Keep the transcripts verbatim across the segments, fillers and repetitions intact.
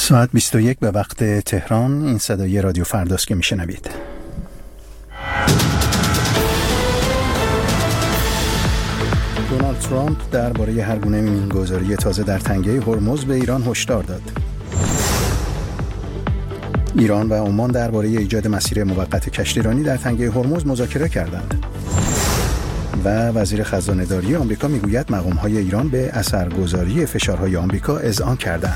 ساعت بیست و یک به وقت تهران. این صدای رادیو فرداست که میشنوید. دونالد ترامپ درباره هر گونه مینگذاری تازه در تنگه هرمز به ایران هشدار داد. ایران و عمان درباره ایجاد مسیر موقت کشتیرانی در تنگه هرمز مذاکره کردند. و وزیر خزانه‌داری آمریکا میگوید مقام‌های ایران به اثرگذاری فشارهای آمریکا اذعان کردند.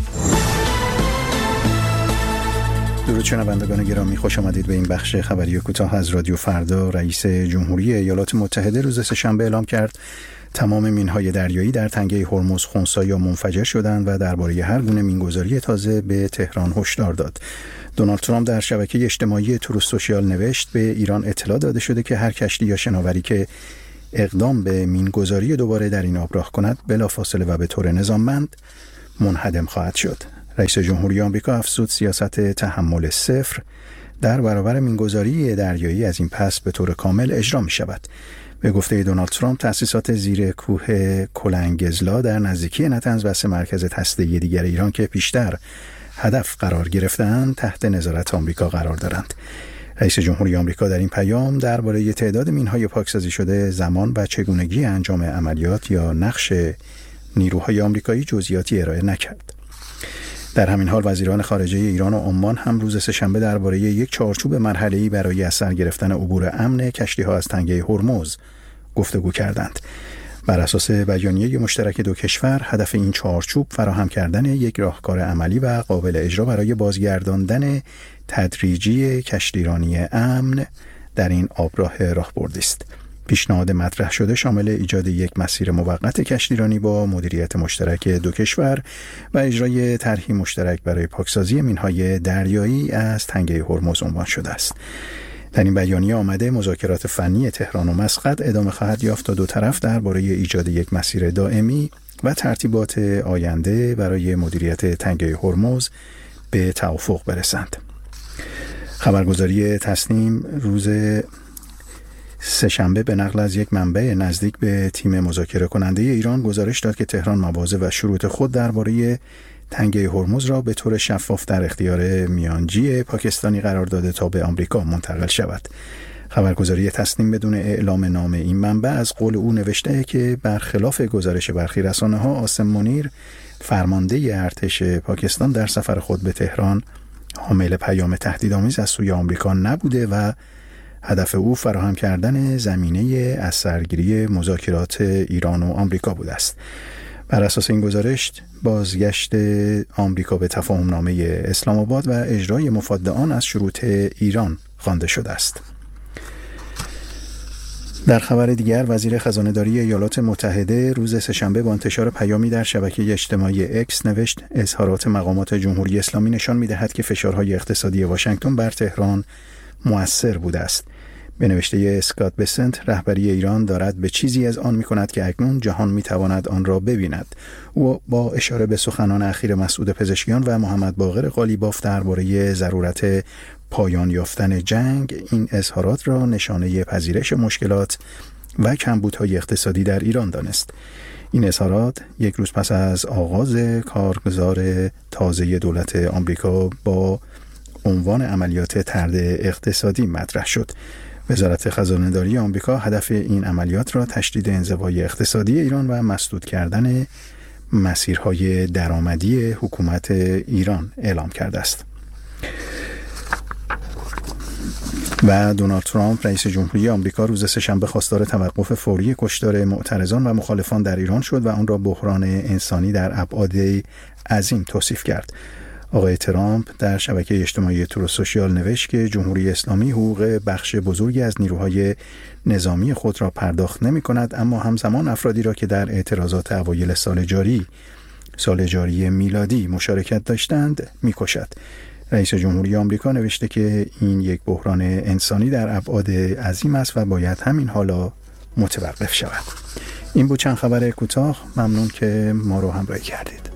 درود شنوندگان گرامی، خوش آمدید به این بخش خبری کوتاه از رادیو فردا. رئیس جمهوری ایالات متحده روز سه‌شنبه اعلام کرد تمام مین‌های دریایی در تنگه هرمز خنثی یا منفجر شدند و درباره هر گونه مین‌گذاری تازه به تهران هشدار داد. دونالد ترامپ در شبکه اجتماعی تروث سوشیال نوشت به ایران اطلاع داده شده که هر کشتی یا شناوری که اقدام به مین‌گذاری دوباره در این آب راه کند بلافاصله و به طور نظاممند منهدم خواهد شد. رئیس جمهوری آمریکا افزود سیاست تحمل صفر در برابر مین‌گذاری دریایی از این پس به طور کامل اجرا می شود. به گفته دونالد ترامپ تأسیسات زیر کوه کلنگزلا در نزدیکی نتنز و سه مرکز هسته‌ای دیگر ایران که پیشتر هدف قرار گرفتند تحت نظارت آمریکا قرار دارند. رئیس جمهوری آمریکا در این پیام درباره تعداد مین‌های پاکسازی شده، زمان و چگونگی انجام عملیات یا نقش نیروهای آمریکایی جزئیاتی ارائه نکرد. در همین حال وزیران خارجه ایران و عمان هم روز سه‌شنبه درباره یک چارچوب مرحله‌ای برای از سر گرفتن عبور امن کشتی‌ها از تنگه هرمز گفتگو کردند. بر اساس بیانیه مشترک دو کشور، هدف این چارچوب فراهم کردن یک راهکار عملی و قابل اجرا برای بازگرداندن تدریجی کشتیرانی امن در این آبراه راهبردی است. پیشنهاد مطرح شده شامل ایجاد یک مسیر موقت کشتیرانی با مدیریت مشترک دو کشور و اجرای طرحی مشترک برای پاکسازی مین‌های دریایی از تنگه هرمز عنوان شده است. در این بیانیه آمده مذاکرات فنی تهران و مسقط ادامه خواهد یافت تا دو طرف درباره ایجاد یک مسیر دائمی و ترتیبات آینده برای مدیریت تنگه هرمز به توافق برسند. خبرگزاری تصنیم روز سه‌شنبه به نقل از یک منبع نزدیک به تیم مذاکره کننده ایران گزارش داد که تهران مواضع و شروط خود درباره تنگه هرمز را به طور شفاف در اختیار میانجی پاکستانی قرار داده تا به آمریکا منتقل شود. خبرگزاری تصنیم بدون اعلام نام این منبع از قول او نوشته که برخلاف گزارش برخی رسانه‌ها، عاصم منیر فرمانده ارتش پاکستان در سفر خود به تهران حامل پیام تهدیدآمیز از سوی آمریکا نبوده و هدف او فراهم کردن زمینه از سرگیری مذاکرات ایران و آمریکا بوده است. بر اساس این گزارش بازگشت آمریکا به تفاهمنامه اسلام آباد و اجرای مفاد آن از شروط ایران خوانده شده است. در خبر دیگر، وزیر خزانه‌داری ایالات متحده روز سه‌شنبه با انتشار پیامی در شبکه اجتماعی اکس نوشت اظهارات مقامات جمهوری اسلامی نشان می‌دهد که فشارهای اقتصادی واشنگتن بر تهران مؤثر بوده است. به نوشته اسکات بسنت، رهبری ایران دارد به چیزی از آن می‌کند که اکنون جهان می‌تواند آن را ببیند. او با اشاره به سخنان اخیر مسعود پزشکیان و محمد باقر قالیباف درباره ضرورت پایان یافتن جنگ این اظهارات را نشانه پذیرش مشکلات و کمبودهای اقتصادی در ایران دانست. این اظهارات یک روز پس از آغاز کارگزار تازه دولت آمریکا با عنوان عملیات طرد اقتصادی مطرح شد. وزارت خزانه‌داری آمریکا هدف این عملیات را تشدید انزوای اقتصادی ایران و مسدود کردن مسیرهای درآمدی حکومت ایران اعلام کرده است. و دونالد ترامپ رئیس جمهوری آمریکا روز سه‌شنبه خواستار توقف فوری کشتار معترضان و مخالفان در ایران شد و آن را بحران انسانی در ابعاد عظیم توصیف کرد. آقای ترامپ در شبکه اجتماعی تروث سوشیال نوشت که جمهوری اسلامی حقوق بخش بزرگی از نیروهای نظامی خود را پرداخت نمی کند، اما همزمان افرادی را که در اعتراضات اوایل سال جاری سال جاری میلادی مشارکت داشتند می کشد. رئیس جمهوری آمریکا نوشته که این یک بحران انسانی در ابعاد عظیم است و باید همین حالا متوقف شود. این بود چند خبر کوتاه. ممنون که ما رو همراهی کردید.